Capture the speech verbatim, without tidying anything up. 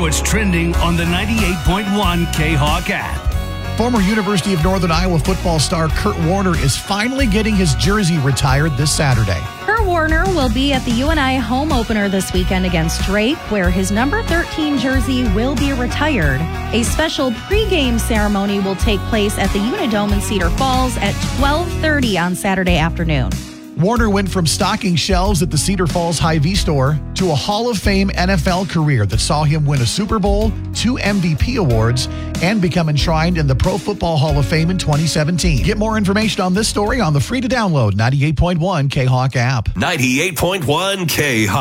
what's trending on the ninety-eight point one K-Hawk app. Former University of Northern Iowa football star Kurt Warner is finally getting his jersey retired this Saturday. Kurt Warner will be at the U N I home opener this weekend against Drake, where his number thirteen jersey will be retired. A special pregame ceremony will take place at the Unidome in Cedar Falls at twelve thirty on Saturday afternoon. Warner went from stocking shelves at the Cedar Falls Hy-Vee store to a Hall of Fame N F L career that saw him win a Super Bowl, two M V P awards, and become enshrined in the Pro Football Hall of Fame in twenty seventeen. Get more information on this story on the free-to-download ninety-eight point one K-Hawk app. ninety-eight point one K-Hawk.